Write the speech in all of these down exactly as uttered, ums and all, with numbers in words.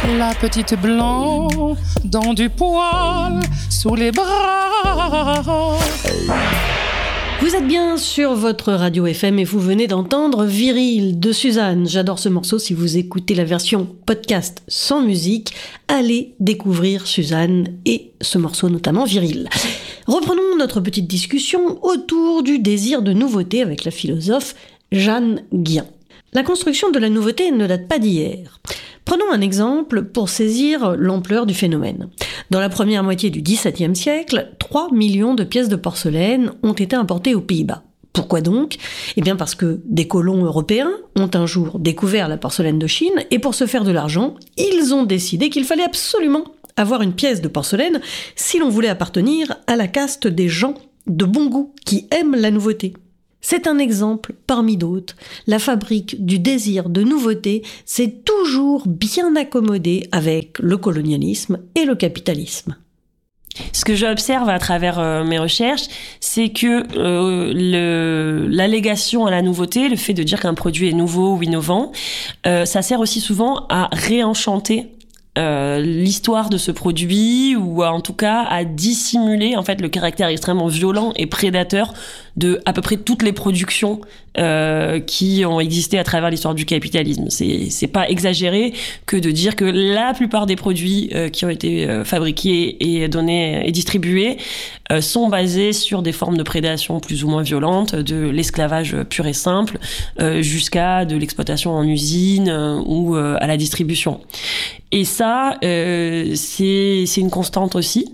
La petite blonde dans du poil sous les bras. Vous êtes bien sur votre radio F M et vous venez d'entendre Viril de Suzanne. J'adore ce morceau. Si vous écoutez la version podcast sans musique, allez découvrir Suzanne et ce morceau, notamment Viril. Reprenons notre petite discussion autour du désir de nouveauté avec la philosophe Jeanne Guillain. La construction de la nouveauté ne date pas d'hier. Prenons un exemple pour saisir l'ampleur du phénomène. Dans la première moitié du dix-septième siècle, trois millions de pièces de porcelaine ont été importées aux Pays-Bas. Pourquoi donc ? Eh bien parce que des colons européens ont un jour découvert la porcelaine de Chine et pour se faire de l'argent, ils ont décidé qu'il fallait absolument avoir une pièce de porcelaine si l'on voulait appartenir à la caste des gens de bon goût qui aiment la nouveauté. C'est un exemple parmi d'autres. La fabrique du désir de nouveauté s'est toujours bien accommodée avec le colonialisme et le capitalisme. Ce que j'observe à travers euh, mes recherches, c'est que euh, le, l'allégation à la nouveauté, le fait de dire qu'un produit est nouveau ou innovant, euh, ça sert aussi souvent à réenchanter Euh, l'histoire de ce produit ou en tout cas à dissimuler en fait le caractère extrêmement violent et prédateur de à peu près toutes les productions euh, qui ont existé à travers l'histoire du capitalisme. C'est c'est pas exagéré que de dire que la plupart des produits euh, qui ont été euh, fabriqués et donnés et distribués euh, sont basés sur des formes de prédation plus ou moins violentes, de l'esclavage pur et simple euh, jusqu'à de l'exploitation en usine euh, ou euh, à la distribution. Et ça, euh, c'est, c'est une constante aussi.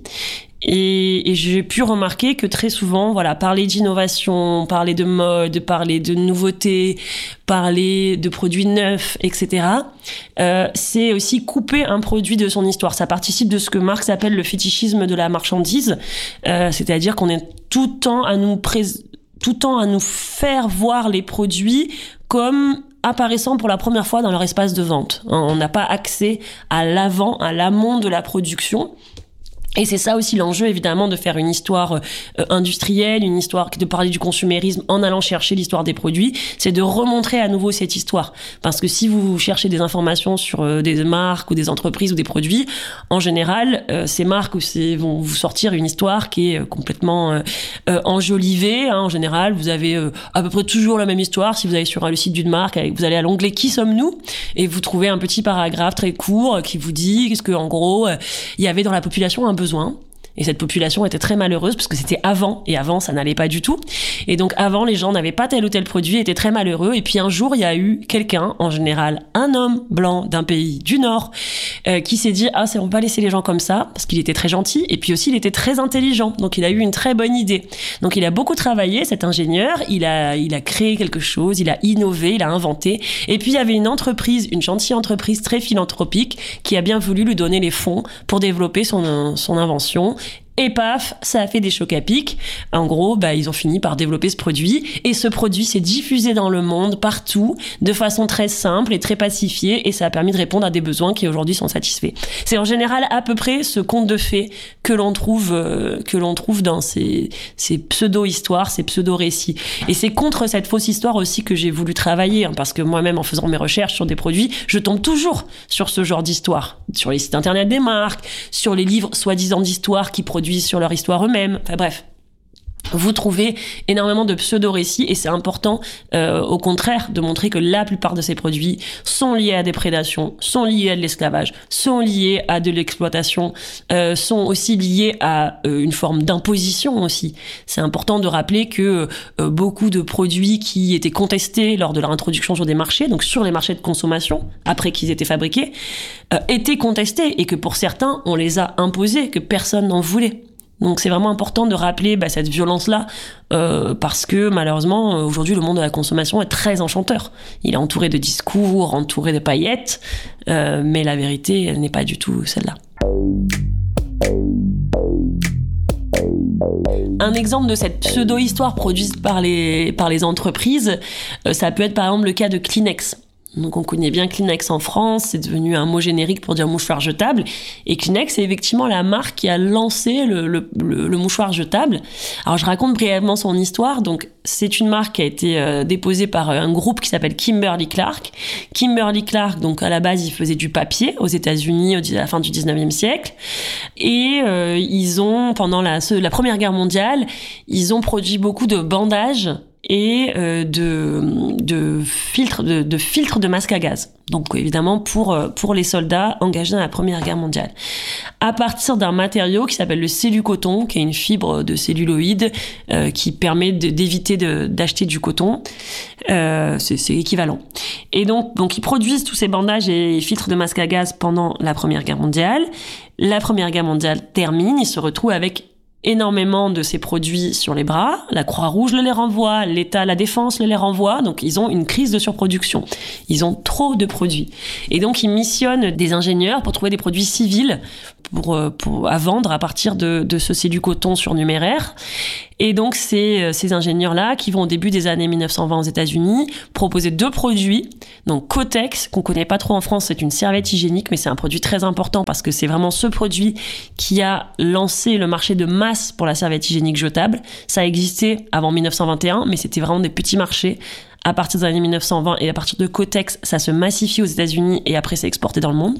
Et, et j'ai pu remarquer que très souvent, voilà, parler d'innovation, parler de mode, parler de nouveauté, parler de produits neufs, et cetera, euh, c'est aussi couper un produit de son histoire. Ça participe de ce que Marx appelle le fétichisme de la marchandise, euh, c'est-à-dire qu'on est tout le temps à nous pré- tout le temps à nous faire voir les produits comme apparaissant pour la première fois dans leur espace de vente. On n'a pas accès à l'avant, à l'amont de la production. Et c'est ça aussi l'enjeu, évidemment, de faire une histoire euh, industrielle, une histoire de parler du consumérisme en allant chercher l'histoire des produits, c'est de remontrer à nouveau cette histoire. Parce que si vous cherchez des informations sur euh, des marques ou des entreprises ou des produits, en général, euh, ces marques c'est, vont vous sortir une histoire qui est euh, complètement euh, euh, enjolivée. Hein. En général, vous avez euh, à peu près toujours la même histoire. Si vous allez sur le site d'une marque, vous allez à l'onglet « Qui sommes-nous ?» et vous trouvez un petit paragraphe très court qui vous dit qu'est-ce que, en gros, euh, il y avait dans la population un besoin. Et cette population était très malheureuse parce que c'était avant, et avant ça n'allait pas du tout. Et donc avant, les gens n'avaient pas tel ou tel produit, étaient très malheureux. Et puis un jour, il y a eu quelqu'un, en général un homme blanc d'un pays du Nord, euh, qui s'est dit ah, c'est, on va pas laisser les gens comme ça, parce qu'il était très gentil, et puis aussi il était très intelligent. Donc il a eu une très bonne idée. Donc il a beaucoup travaillé, cet ingénieur, il a, il a créé quelque chose, il a innové, il a inventé. Et puis il y avait une entreprise, une gentille entreprise très philanthropique, qui a bien voulu lui donner les fonds pour développer son, son invention. Et paf, ça a fait des chocs à pic. En gros, bah, ils ont fini par développer ce produit. Et ce produit s'est diffusé dans le monde, partout, de façon très simple et très pacifiée. Et ça a permis de répondre à des besoins qui aujourd'hui sont satisfaits. C'est en général à peu près ce conte de fées que l'on trouve, euh, que l'on trouve dans ces, ces pseudo-histoires, ces pseudo-récits. Et c'est contre cette fausse histoire aussi que j'ai voulu travailler. Hein, parce que moi-même, en faisant mes recherches sur des produits, je tombe toujours sur ce genre d'histoire. Sur les sites internet des marques, sur les livres soi-disant d'histoire qui produisent sur leur histoire eux-mêmes, enfin bref. Vous trouvez énormément de pseudo-récits et c'est important, euh, au contraire, de montrer que la plupart de ces produits sont liés à des prédations, sont liés à de l'esclavage, sont liés à de l'exploitation, euh, sont aussi liés à euh, une forme d'imposition aussi. C'est important de rappeler que euh, beaucoup de produits qui étaient contestés lors de leur introduction sur des marchés, donc sur les marchés de consommation, après qu'ils étaient fabriqués, euh, étaient contestés et que pour certains, on les a imposés, que personne n'en voulait. Donc c'est vraiment important de rappeler bah, cette violence-là euh, parce que malheureusement aujourd'hui le monde de la consommation est très enchanteur. Il est entouré de discours, entouré de paillettes, euh, mais la vérité elle n'est pas du tout celle-là. Un exemple de cette pseudo-histoire produite par les, par les entreprises, euh, ça peut être par exemple le cas de Kleenex. Donc on connaît bien Kleenex en France, c'est devenu un mot générique pour dire mouchoir jetable. Et Kleenex, c'est effectivement la marque qui a lancé le, le, le, le mouchoir jetable. Alors je raconte brièvement son histoire. Donc c'est une marque qui a été euh, déposée par un groupe qui s'appelle Kimberly-Clark. Kimberly-Clark, donc à la base, ils faisaient du papier aux États-Unis à la fin du dix-neuvième siècle. Et euh, ils ont, pendant la, la Première Guerre mondiale, ils ont produit beaucoup de bandages et euh, de, de filtres de, de filtres de masque à gaz. Donc évidemment pour pour les soldats engagés dans la Première Guerre mondiale. À partir d'un matériau qui s'appelle le cellucoton, qui est une fibre de celluloïd euh, qui permet de, d'éviter de, d'acheter du coton. Euh, c'est, c'est équivalent. Et donc donc ils produisent tous ces bandages et filtres de masque à gaz pendant la Première Guerre mondiale. La Première Guerre mondiale termine, ils se retrouvent avec énormément de ces produits sur les bras. La Croix-Rouge le les renvoie, l'État, la Défense le les renvoie. Donc, ils ont une crise de surproduction. Ils ont trop de produits. Et donc, ils missionnent des ingénieurs pour trouver des produits civils pour, pour, à vendre à partir de, de ce cellucoton surnuméraire. Et donc, c'est ces ingénieurs-là qui vont, au début des années mille neuf cent vingt aux États-Unis, proposer deux produits. Donc, Kotex, qu'on connaît pas trop en France, c'est une serviette hygiénique, mais c'est un produit très important parce que c'est vraiment ce produit qui a lancé le marché de masse pour la serviette hygiénique jetable. Ça existait avant mille neuf cent vingt et un, mais c'était vraiment des petits marchés. À partir des années mille neuf cent vingt et à partir de Kotex, ça se massifie aux États-Unis et après c'est exporté dans le monde.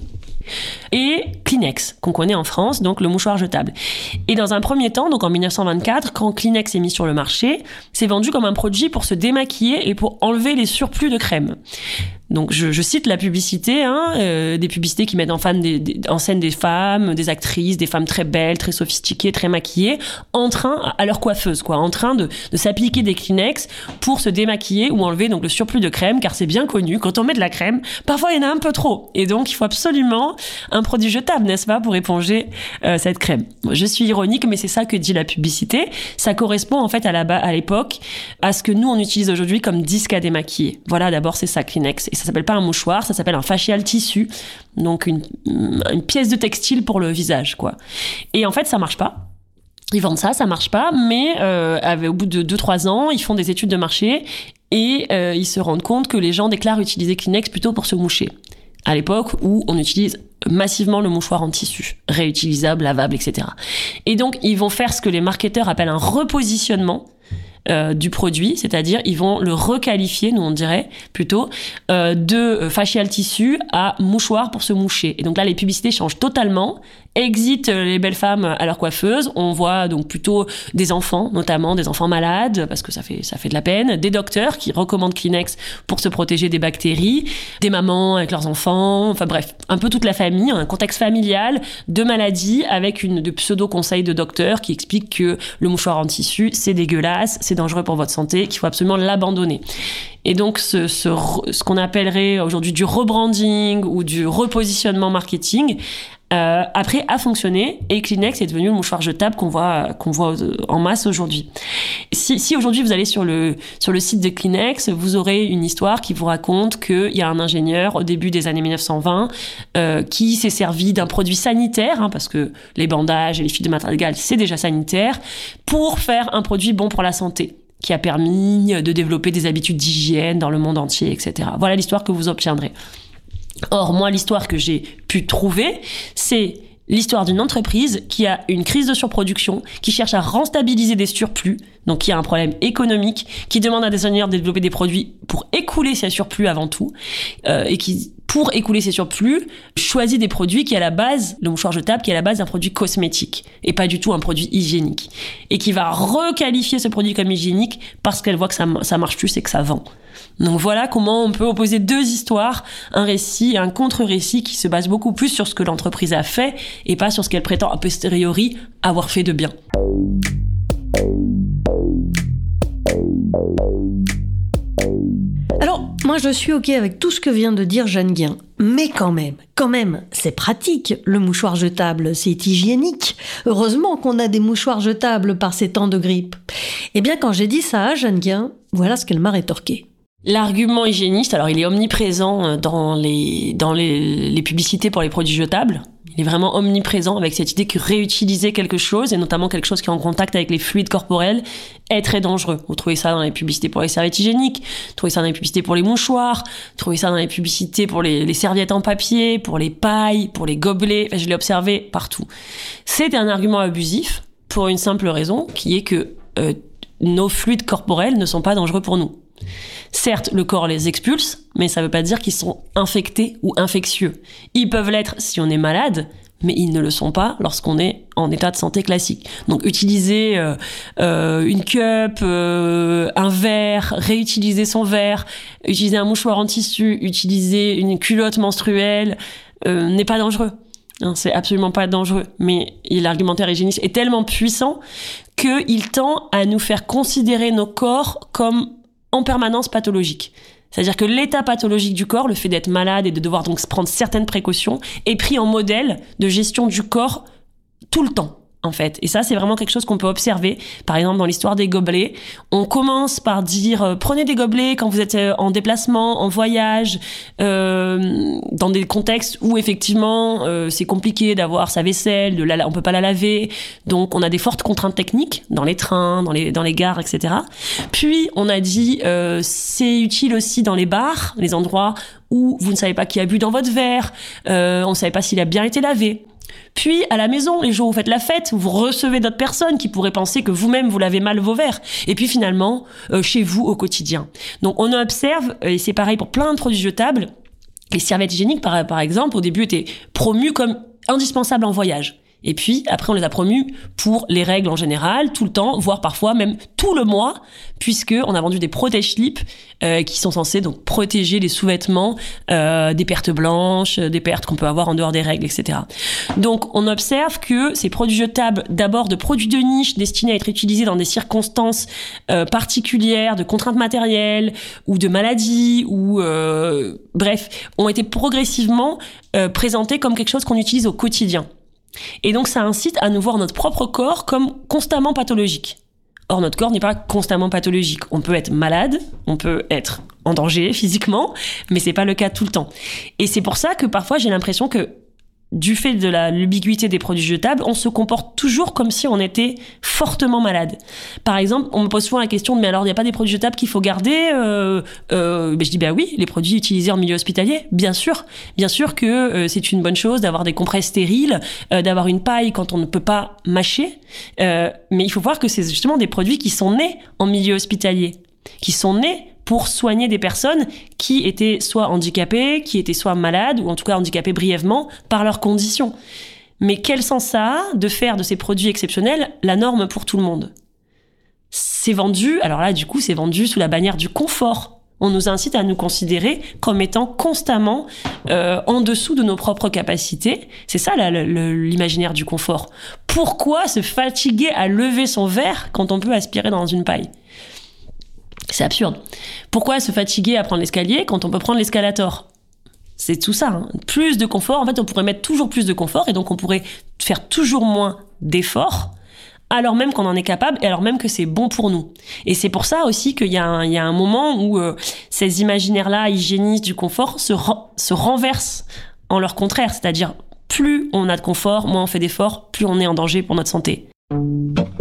Et Kleenex, qu'on connaît en France, donc le mouchoir jetable. Et dans un premier temps, donc en mille neuf cent vingt-quatre, quand Kleenex est mis sur le marché, c'est vendu comme un produit pour se démaquiller et pour enlever les surplus de crème. Donc je, je cite la publicité, hein, euh, des publicités qui mettent en, fan des, des, en scène des femmes, des actrices, des femmes très belles, très sophistiquées, très maquillées, en train, à leur coiffeuse, quoi, en train de, de s'appliquer des Kleenex pour se démaquiller ou enlever donc le surplus de crème, car c'est bien connu, quand on met de la crème, parfois il y en a un peu trop. Et donc il faut absolument un produit jetable, n'est-ce pas, pour éponger euh, cette crème. Je suis ironique, mais c'est ça que dit la publicité. Ça correspond en fait à, la, à l'époque à ce que nous on utilise aujourd'hui comme disque à démaquiller. Voilà, d'abord c'est ça, Kleenex. Et ça s'appelle pas un mouchoir, ça s'appelle un facial tissu, donc une, une pièce de textile pour le visage, quoi. Et en fait, ça marche pas. Ils vendent ça, ça marche pas, mais euh, au bout de deux trois ans, ils font des études de marché et euh, ils se rendent compte que les gens déclarent utiliser Kleenex plutôt pour se moucher. À l'époque où on utilise massivement le mouchoir en tissu, réutilisable, lavable, et cetera. Et donc, ils vont faire ce que les marketeurs appellent un repositionnement Euh, du produit, c'est-à-dire ils vont le requalifier, nous on dirait plutôt, euh, de facial tissu à mouchoir pour se moucher. Et donc là, les publicités changent totalement. Exit les belles femmes à leur coiffeuse. On voit donc plutôt des enfants, notamment des enfants malades, parce que ça fait, ça fait de la peine. Des docteurs qui recommandent Kleenex pour se protéger des bactéries. Des mamans avec leurs enfants. Enfin bref, un peu toute la famille, un contexte familial de maladies avec une de pseudo-conseils de docteurs qui expliquent que le mouchoir en tissu, c'est dégueulasse, c'est dangereux pour votre santé, qu'il faut absolument l'abandonner. Et donc, ce, ce, ce qu'on appellerait aujourd'hui du rebranding ou du repositionnement marketing, euh, après, a fonctionné et Kleenex est devenu le mouchoir jetable qu'on voit, qu'on voit en masse aujourd'hui. Si, si aujourd'hui vous allez sur le, sur le site de Kleenex, vous aurez une histoire qui vous raconte qu'il y a un ingénieur au début des années mille neuf cent vingt euh, qui s'est servi d'un produit sanitaire, hein, parce que les bandages et les fils de matériel, c'est déjà sanitaire, pour faire un produit bon pour la santé, qui a permis de développer des habitudes d'hygiène dans le monde entier, et cetera. Voilà l'histoire que vous obtiendrez. Or, moi, l'histoire que j'ai pu trouver, c'est l'histoire d'une entreprise qui a une crise de surproduction, qui cherche à rentabiliser des surplus, donc qui a un problème économique, qui demande à des ingénieurs de développer des produits pour écouler ces surplus avant tout, euh, et qui, pour écouler ces surplus, choisit des produits qui, à la base, le mouchoir jetable, qui est à la base un produit cosmétique, et pas du tout un produit hygiénique, et qui va requalifier ce produit comme hygiénique parce qu'elle voit que ça, ça marche plus et que ça vend. Donc voilà comment on peut opposer deux histoires, un récit et un contre-récit qui se base beaucoup plus sur ce que l'entreprise a fait et pas sur ce qu'elle prétend a posteriori avoir fait de bien. Alors, moi je suis ok avec tout ce que vient de dire Jeanne Guin, mais quand même, quand même, c'est pratique, le mouchoir jetable, c'est hygiénique. Heureusement qu'on a des mouchoirs jetables par ces temps de grippe. Eh bien, quand j'ai dit ça à Jeanne Guin, voilà ce qu'elle m'a rétorqué. L'argument hygiéniste, alors il est omniprésent dans les, dans les, les publicités pour les produits jetables. Il est vraiment omniprésent avec cette idée que réutiliser quelque chose, et notamment quelque chose qui est en contact avec les fluides corporels, est très dangereux. Vous trouvez ça dans les publicités pour les serviettes hygiéniques, vous trouvez ça dans les publicités pour les mouchoirs, vous trouvez ça dans les publicités pour les, les serviettes en papier, pour les pailles, pour les gobelets. Enfin, je l'ai observé partout. C'est un argument abusif pour une simple raison, qui est que euh, nos fluides corporels ne sont pas dangereux pour nous. Certes, le corps les expulse, mais ça ne veut pas dire qu'ils sont infectés ou infectieux. Ils peuvent l'être si on est malade, mais ils ne le sont pas lorsqu'on est en état de santé classique. Donc utiliser euh, euh, une cup, euh, un verre, réutiliser son verre, utiliser un mouchoir en tissu, utiliser une culotte menstruelle, euh, n'est pas dangereux. Hein, c'est absolument pas dangereux. Mais l'argumentaire hygiéniste est tellement puissant qu'il tend à nous faire considérer nos corps comme en permanence pathologique. C'est-à-dire que l'état pathologique du corps, le fait d'être malade et de devoir donc prendre certaines précautions, est pris en modèle de gestion du corps tout le temps, en fait. Et ça, c'est vraiment quelque chose qu'on peut observer. Par exemple, dans l'histoire des gobelets, on commence par dire euh, prenez des gobelets quand vous êtes euh, en déplacement, en voyage, euh, dans des contextes où effectivement euh, c'est compliqué d'avoir sa vaisselle, de la, on peut pas la laver, donc on a des fortes contraintes techniques dans les trains, dans les dans les gares, et cetera. Puis on a dit euh, c'est utile aussi dans les bars, les endroits où vous ne savez pas qui a bu dans votre verre, euh, on ne savait pas s'il a bien été lavé. Puis, à la maison, les jours où vous faites la fête, vous recevez d'autres personnes qui pourraient penser que vous-même, vous lavez mal vos verres. Et puis, finalement, euh, chez vous, au quotidien. Donc, on observe, et c'est pareil pour plein de produits jetables, les serviettes hygiéniques, par, par exemple, au début, étaient promues comme indispensables en voyage. Et puis, après, on les a promus pour les règles en général, tout le temps, voire parfois même tout le mois, puisque on a vendu des protège-slips euh, qui sont censés donc protéger les sous-vêtements euh, des pertes blanches, des pertes qu'on peut avoir en dehors des règles, et cetera. Donc, on observe que ces produits jetables, d'abord de produits de niche destinés à être utilisés dans des circonstances euh, particulières, de contraintes matérielles ou de maladies, ou euh, bref, ont été progressivement euh, présentés comme quelque chose qu'on utilise au quotidien. Et donc ça incite à nous voir notre propre corps comme constamment pathologique. Or notre corps n'est pas constamment pathologique. On peut être malade, on peut être en danger physiquement, mais c'est pas le cas tout le temps. Et c'est pour ça que parfois j'ai l'impression que du fait de la, l'ubiguïté des produits jetables, on se comporte toujours comme si on était fortement malade. Par exemple, on me pose souvent la question de mais alors il n'y a pas des produits jetables qu'il faut garder euh, euh, ben je dis bah oui, les produits utilisés en milieu hospitalier, bien sûr, bien sûr que euh, c'est une bonne chose d'avoir des compresses stériles, euh, d'avoir une paille quand on ne peut pas mâcher, euh, mais il faut voir que c'est justement des produits qui sont nés en milieu hospitalier, qui sont nés pour soigner des personnes qui étaient soit handicapées, qui étaient soit malades, ou en tout cas handicapées brièvement par leurs conditions. Mais quel sens ça a de faire de ces produits exceptionnels la norme pour tout le monde ? C'est vendu, alors là du coup c'est vendu sous la bannière du confort. On nous incite à nous considérer comme étant constamment euh, en dessous de nos propres capacités. C'est ça là, le, le, l'imaginaire du confort. Pourquoi se fatiguer à lever son verre quand on peut aspirer dans une paille ? C'est absurde. Pourquoi se fatiguer à prendre l'escalier quand on peut prendre l'escalator ? C'est tout ça. Hein. Plus de confort, en fait, on pourrait mettre toujours plus de confort et donc on pourrait faire toujours moins d'efforts alors même qu'on en est capable et alors même que c'est bon pour nous. Et c'est pour ça aussi qu'il y a un, il y a un moment où euh, ces imaginaires-là, hygiénistes du confort, se, ren- se renversent en leur contraire. C'est-à-dire, plus on a de confort, moins on fait d'efforts, plus on est en danger pour notre santé.